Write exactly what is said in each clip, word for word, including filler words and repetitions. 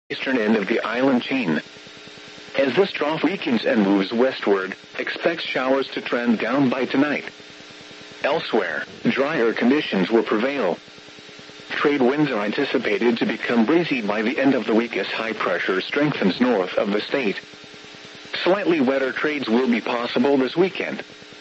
eastern end of the island chain. As this trough weakens and moves westward, expect showers to trend down by tonight. Elsewhere, drier conditions will prevail. Trade winds are anticipated to become breezy by the end of the week as high pressure strengthens north of the state. Slightly wetter trades will be possible this weekend.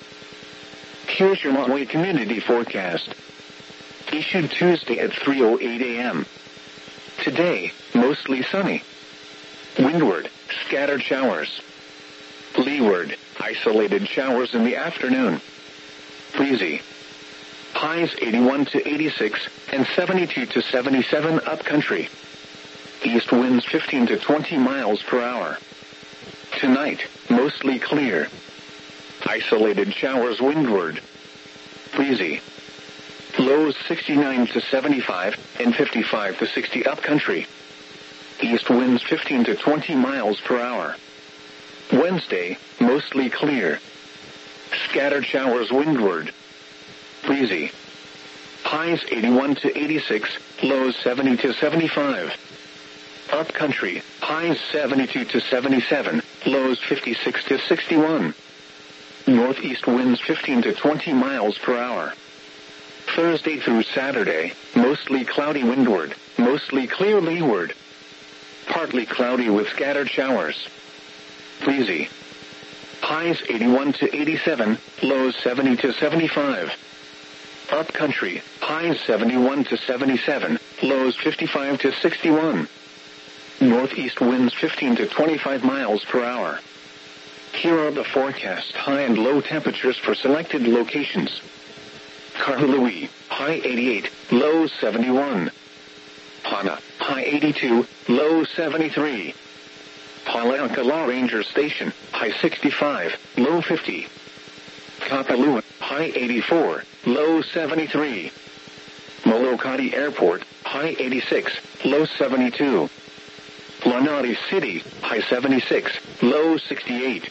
Here's your Maui community forecast. Issued Tuesday at three oh eight a.m. Today, mostly sunny. Windward, scattered showers. Leeward, isolated showers in the afternoon. Breezy. Highs eighty-one to eighty-six and seventy-two to seventy-seven upcountry. East winds fifteen to twenty miles per hour. Tonight, mostly clear. Isolated showers windward. Breezy. Lows sixty-nine to seventy-five and fifty-five to sixty upcountry. East winds fifteen to twenty miles per hour. Wednesday, mostly clear. Scattered showers windward. Breezy. Highs eighty-one to eighty-six, lows seventy to seventy-five. Upcountry, highs seventy-two to seventy-seven, lows fifty-six to sixty-one. Northeast winds fifteen to twenty miles per hour. Thursday through Saturday, mostly cloudy windward, mostly clear leeward. Partly cloudy with scattered showers. Breezy. Highs eighty-one to eighty-seven, lows seventy to seventy-five. Upcountry, highs seventy-one to seventy-seven, lows fifty-five to sixty-one. Northeast winds fifteen to twenty-five miles per hour. Here are the forecast high and low temperatures for selected locations. Kahului, high eighty-eight, low seventy-one. Hana, high eighty-two, low seventy-three. Haleakala Ranger Station, high sixty-five, low fifty. Kapalua, high eighty-four, low seventy-three. Molokati Airport, high eighty-six, low seventy-two. Lanai City, high seventy-six, low sixty-eight.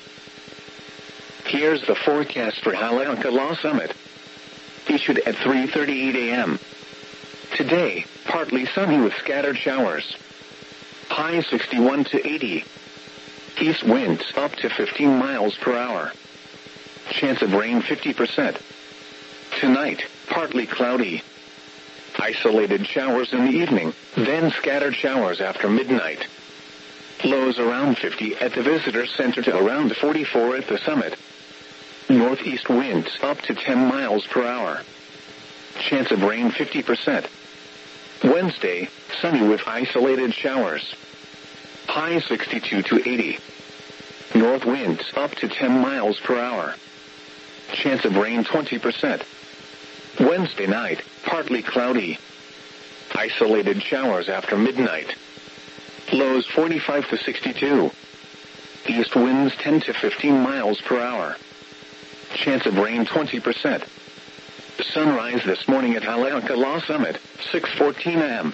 Here's the forecast for Haleakala Summit. Issued at three thirty-eight a.m. Today, partly sunny with scattered showers. High sixty-one to eighty. East winds up to fifteen miles per hour. Chance of rain fifty percent. Tonight, partly cloudy. Isolated showers in the evening, then scattered showers after midnight. Lows around fifty at the visitor center to around forty-four at the summit. Northeast winds up to ten miles per hour. Chance of rain fifty percent. Wednesday, sunny with isolated showers. High sixty-two to eighty. North winds up to ten miles per hour. Chance of rain twenty percent. Wednesday night, partly cloudy. Isolated showers after midnight. Lows forty-five to sixty-two. East winds ten to fifteen miles per hour. Chance of rain twenty percent. Sunrise this morning at Haleakala Summit, six fourteen a.m.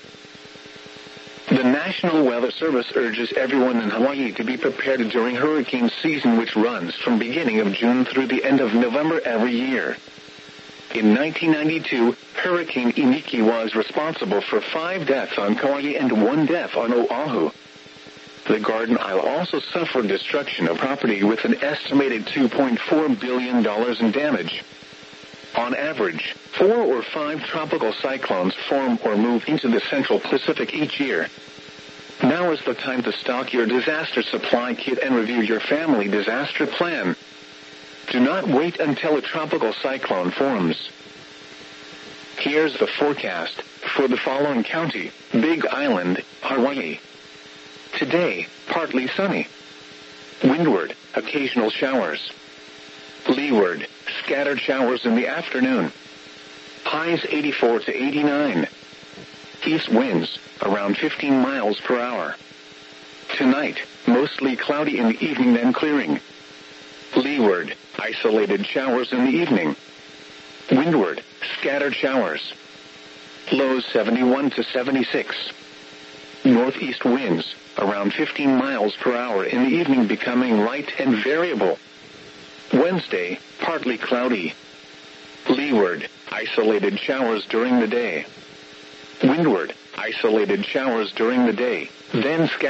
The National Weather Service urges everyone in Hawaii to be prepared during hurricane season, which runs from beginning of June through the end of November every year. In nineteen ninety-two, Hurricane Iniki was responsible for five deaths on Kauai and one death on Oahu. The Garden Isle also suffered destruction of property with an estimated two point four billion dollars in damage. On average, four or five tropical cyclones form or move into the central Pacific each year. Now is the time to stock your disaster supply kit and review your family disaster plan. Do not wait until a tropical cyclone forms. Here's the forecast for the following county: Big Island, Hawaii. Today, partly sunny. Windward, occasional showers. Leeward, scattered showers in the afternoon. Highs eighty-four to eighty-nine. East winds, around fifteen miles per hour. Tonight, mostly cloudy in the evening, then clearing. Leeward, isolated showers in the evening. Windward, scattered showers. Lows seventy-one to seventy-six. Northeast winds, around fifteen miles per hour in the evening, becoming light and variable. Wednesday, partly cloudy. Leeward, isolated showers during the day. Windward, isolated showers during the day, then scattered